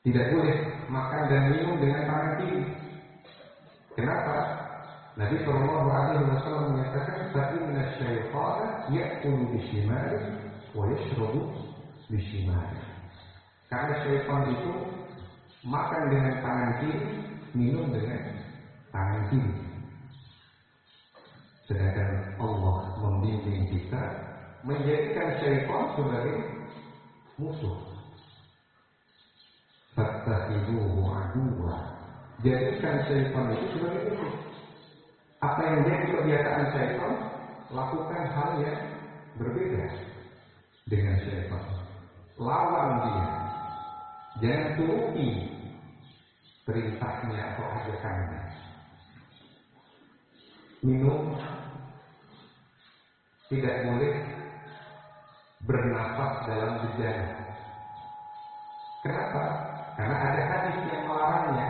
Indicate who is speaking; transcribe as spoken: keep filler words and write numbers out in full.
Speaker 1: Tidak boleh makan dan minum dengan tangan kiri. Kenapa? Nabi Shallallahu Alaihi Wasallam menyatakan, "Inna syaitan ya'kulu bishimali wa yashrabu bishimali." Karena syaitan itu makan dengan tangan kiri, minum dengan tangan kiri. Sedangkan Allah membimbing kita menjadikan syaitan sebagai musuh. Fattakhiduhu aduwwa. Jadikan syaitan itu sebagai musuh. Apa yang jadi kebiasaan syaitan, lakukan hal yang berbeda dengan syaitan. Lawan dia. Jangan turuti perintahnya atau ajakannya. Minum, tidak boleh bernafas dalam bejana. Kenapa? Karena ada hadis yang melarangnya.